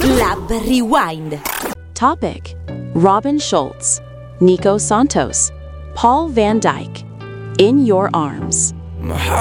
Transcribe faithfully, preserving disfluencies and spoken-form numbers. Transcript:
Lab Rewind. Topic: Robin Schultz, Nico Santos, Paul van Dyk. In Your Arms. My